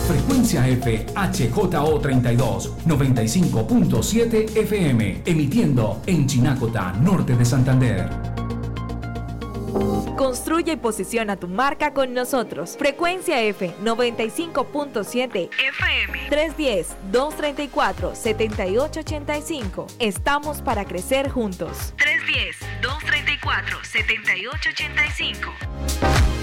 Frecuencia F HJO32 95.7 FM, emitiendo en Chinacota, norte de Santander. Construye y posiciona tu marca con nosotros. Frecuencia F 95.7 FM 310-234-7885. Estamos para crecer juntos. 310-234-7885.